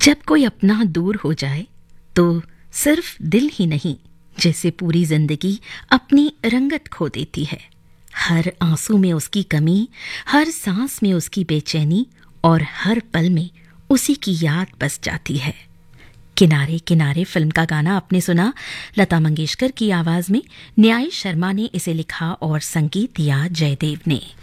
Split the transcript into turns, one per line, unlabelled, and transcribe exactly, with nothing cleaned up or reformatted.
जब कोई अपना दूर हो जाए तो सिर्फ दिल ही नहीं, जैसे पूरी जिंदगी अपनी रंगत खो देती है। हर आंसू में उसकी कमी, हर सांस में उसकी बेचैनी और हर पल में उसी की याद बस जाती है। किनारे किनारे फिल्म का गाना आपने सुना। लता मंगेशकर की आवाज में न्याय शर्मा ने इसे लिखा और संगीत दिया जयदेव ने।